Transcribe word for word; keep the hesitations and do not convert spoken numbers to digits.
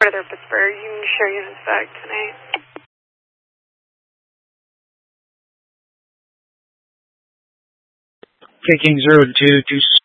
Further Pittsburgh, you can share units back tonight. Taking zero two two